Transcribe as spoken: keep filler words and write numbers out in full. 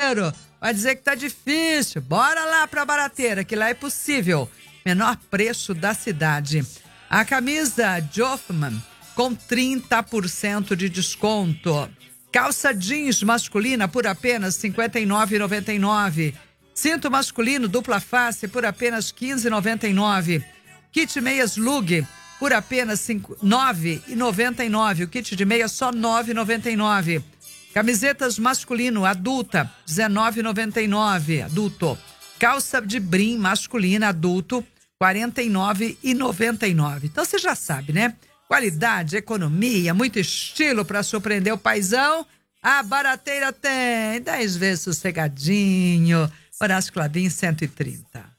dinheiro, vai dizer que tá difícil. Bora lá pra Barateira, que lá é possível. Menor preço da cidade. A camisa Joffman com trinta por cento de desconto. Calça jeans masculina por apenas cinquenta e nove reais e noventa e nove centavos. Cinto masculino dupla face por apenas quinze reais e noventa e nove centavos. Kit meias Lug por apenas nove reais e noventa e nove centavos. O kit de meia só nove reais e noventa e nove centavos. Camisetas masculino adulta dezenove reais e noventa e nove centavos. Adulto. Calça de brim masculina adulto quarenta e nove reais e noventa e nove centavos. Então você já sabe, né? Qualidade, economia, muito estilo para surpreender o paizão. A Barateira tem dez vezes sossegadinho. Horácio Clabin cento e trinta.